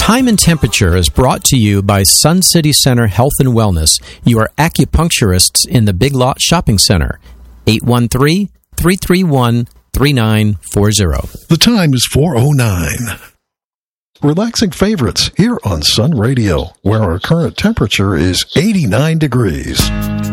Time and Temperature is brought to you by Sun City Center Health and Wellness, your acupuncturists in the Big Lot Shopping Center. 813-331-3940. The time is 4:09. Relaxing favorites here on Sun Radio, where our current temperature is 89 degrees.